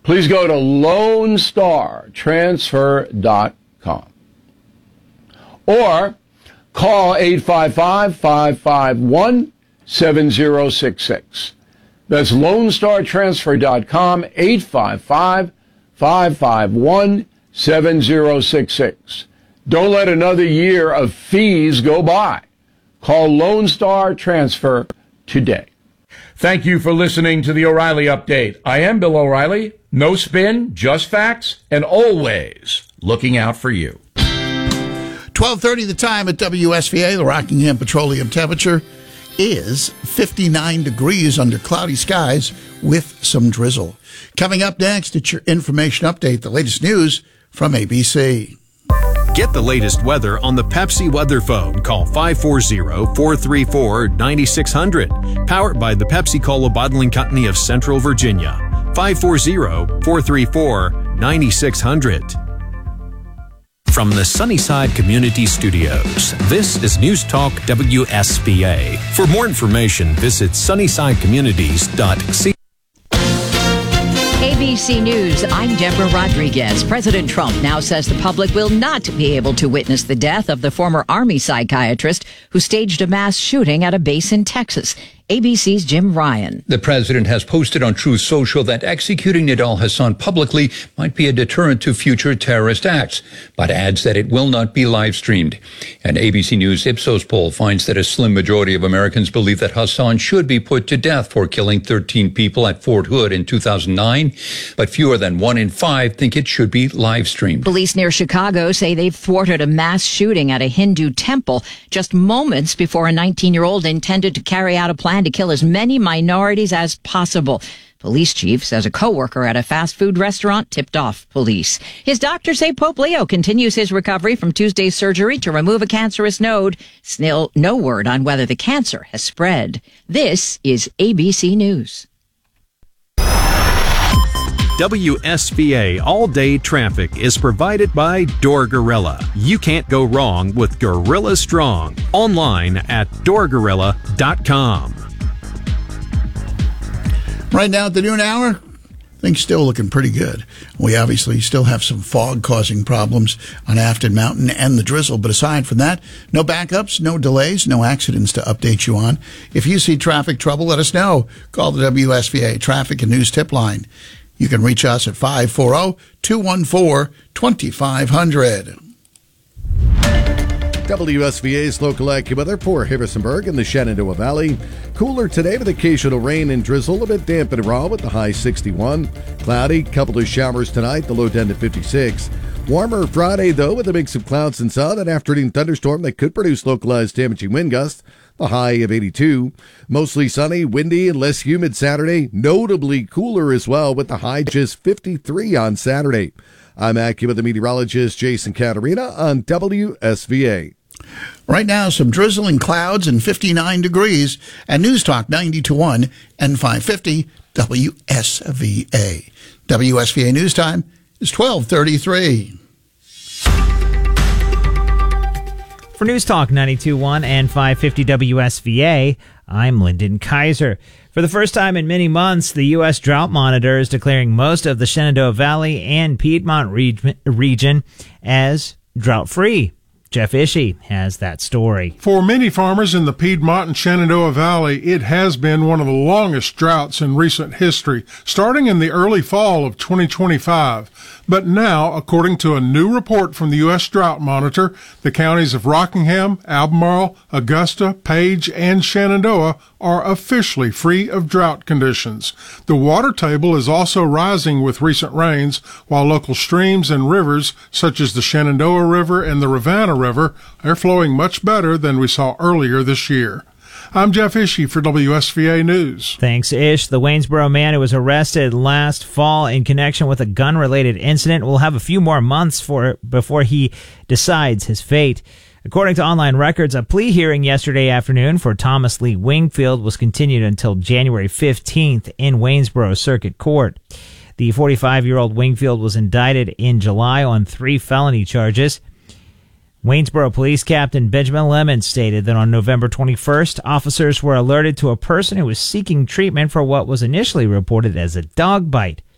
please go to LoneStarTransfer.com or call 855-551-7066. That's LoneStarTransfer.com, 855-551-7066. Don't let another year of fees go by. Call Lone Star Transfer today. Thank you for listening to the O'Reilly Update. I am Bill O'Reilly. No spin, just facts, and always looking out for you. 12:30 the time at WSVA. The Rockingham Petroleum temperature is 59 degrees under cloudy skies with some drizzle. Coming up next, it's your information update, the latest news from ABC. Get the latest weather on the Pepsi Weather Phone. Call 540-434-9600. Powered by the Pepsi-Cola Bottling Company of Central Virginia. 540-434-9600. From the Sunnyside Community Studios, this is News Talk WSVA. For more information, visit sunnysidecommunities.ca. ABC News, I'm Deborah Rodriguez. President Trump now says the public will not be able to witness the death of the former Army psychiatrist who staged a mass shooting at a base in Texas. ABC's Jim Ryan. The president has posted on Truth Social that executing Nidal Hasan publicly might be a deterrent to future terrorist acts, but adds that it will not be live streamed. An ABC News Ipsos poll finds that a slim majority of Americans believe that Hasan should be put to death for killing 13 people at Fort Hood in 2009, but fewer than 1 in 5 think it should be live streamed. Police near Chicago say they've thwarted a mass shooting at a Hindu temple just moments before a 19-year-old intended to carry out a plan to kill as many minorities as possible. Police chief says a co-worker at a fast food restaurant tipped off police. His doctors say Pope Leo continues his recovery from Tuesday's surgery to remove a cancerous node. Still no word on whether the cancer has spread. This is ABC News. WSVA all-day traffic is provided by Door Gorilla. You can't go wrong with Gorilla Strong. Online at doorgorilla.com. Right now at the noon hour, things still looking pretty good. We obviously still have some fog causing problems on Afton Mountain and the drizzle, but aside from that, no backups, no delays, no accidents to update you on. If you see traffic trouble, let us know. Call the WSVA Traffic and News Tip Line. You can reach us at 540-214-2500. WSVA's local AccuWeather for Harrisonburg and the Shenandoah Valley. Cooler today with occasional rain and drizzle, a bit damp and raw with the high 61. Cloudy, couple of showers tonight, the low 10 to 56. Warmer Friday, though, with a mix of clouds and sun. An afternoon thunderstorm that could produce localized damaging wind gusts. The high of 82. Mostly sunny, windy, and less humid Saturday. Notably cooler as well with the high just 53 on Saturday. I'm AccuWeather meteorologist Jason Caterina on WSVA. Right now, some drizzling clouds and 59 degrees at News Talk 92.1 and 550 WSVA. WSVA News Time is 12:33. For News Talk 92.1 and 550 WSVA, I'm Lyndon Kaiser. For the first time in many months, the U.S. Drought Monitor is declaring most of the Shenandoah Valley and Piedmont region as drought-free. Jeff Ishii has that story. For many farmers in the Piedmont and Shenandoah Valley, it has been one of the longest droughts in recent history, starting in the early fall of 2025. But now, according to a new report from the U.S. Drought Monitor, the counties of Rockingham, Albemarle, Augusta, Page, and Shenandoah are officially free of drought conditions. The water table is also rising with recent rains, while local streams and rivers, such as the Shenandoah River and the Rivanna River, are flowing much better than we saw earlier this year. I'm Jeff Ishii for WSVA News. Thanks, Ish. The Waynesboro man who was arrested last fall in connection with a gun-related incident will have a few more months before he decides his fate. According to online records, a plea hearing yesterday afternoon for Thomas Lee Wingfield was continued until January 15th in Waynesboro Circuit Court. The 45-year-old Wingfield was indicted in July on 3 felony charges. Waynesboro Police Captain Benjamin Lemon stated that on November 21st, officers were alerted to a person who was seeking treatment for what was initially reported as a dog bite.